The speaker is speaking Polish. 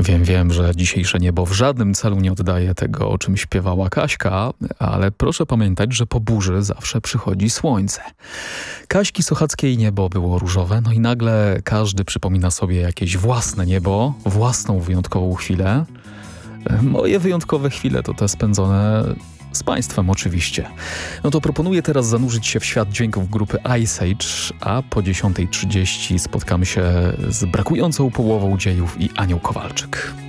Wiem, że dzisiejsze niebo w żadnym celu nie oddaje tego, o czym śpiewała Kaśka, ale proszę pamiętać, że po burzy zawsze przychodzi słońce. Kaśki Sochackiej niebo było różowe, no i nagle każdy przypomina sobie jakieś własne niebo, własną wyjątkową chwilę. Moje wyjątkowe chwile to te spędzone z Państwem oczywiście. No to proponuję teraz zanurzyć się w świat dźwięków grupy Ice Age, a po 10:30 spotkamy się z brakującą połową dziejów i Anią Kowalczyk.